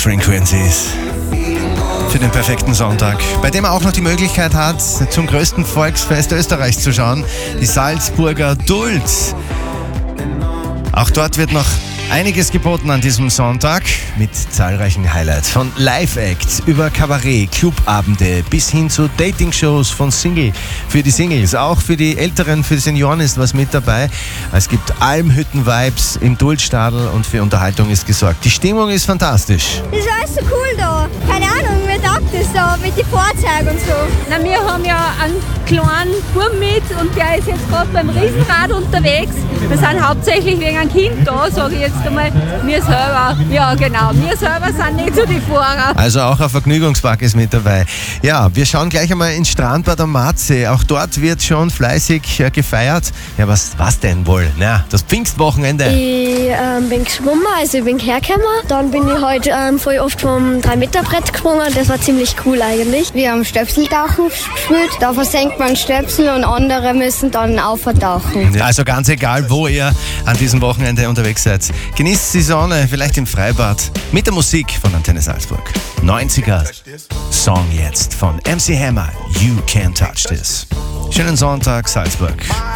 Frequencies. Für den perfekten Sonntag, bei dem er auch noch die Möglichkeit hat, zum größten Volksfest Österreichs zu schauen, die Salzburger Duld. Auch dort wird noch einiges geboten an diesem Sonntag mit zahlreichen Highlights. Von Live-Acts über Kabarett, Clubabende bis hin zu Dating-Shows von Single für die Singles. Auch für die Älteren, für die Senioren ist was mit dabei. Es gibt Almhütten-Vibes im Duldstadl und für Unterhaltung ist gesorgt. Die Stimmung ist fantastisch. Das ist alles so cool da. Keine Ahnung, mir taugt das da mit den Fahrzeugen und so. Na, wir haben ja einen kleinen Bub mit und der ist jetzt gerade beim Riesenrad unterwegs. Wir sind hauptsächlich wegen einem Kind da, sage ich jetzt einmal. Wir selber, ja genau, wir selber sind nicht so die Fahrer. Also auch ein Vergnügungspark ist mit dabei. Ja, wir schauen gleich einmal ins Strandbad am Martsee. Auch dort wird schon fleißig gefeiert. Ja, was denn wohl? Na, das Pfingstwochenende. Ich bin geschwommen, also ich bin hergekommen. Dann bin ich heute voll oft vom 3-Meter-Brett gesprungen. Das war ziemlich cool eigentlich. Wir haben Stöpseltauchen gespielt. Da versenkt man Stöpsel und andere müssen dann auftauchen. Also ganz egal, wo ihr an diesem Wochenende unterwegs seid. Genießt die Sonne, vielleicht im Freibad, mit der Musik von Antenne Salzburg. 90er Song jetzt von MC Hammer, You Can't Touch This. Schönen Sonntag, Salzburg.